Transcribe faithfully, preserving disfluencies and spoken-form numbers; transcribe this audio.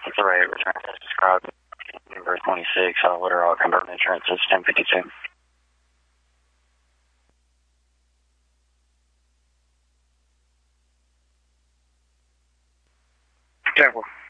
Right, return as described. Number twenty-six, uh, Little Rock Converted Insurance is ten fifty-two. Careful.